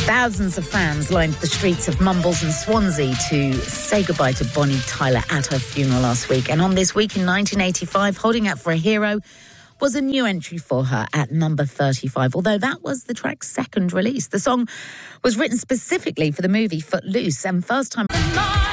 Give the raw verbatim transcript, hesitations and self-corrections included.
Thousands of fans lined the streets of Mumbles and Swansea to say goodbye to Bonnie Tyler at her funeral last week. And on this week in nineteen eighty-five, Holding Out for a Hero was a new entry for her at number thirty-five, although that was the track's second release. The song was written specifically for the movie Footloose, and first time...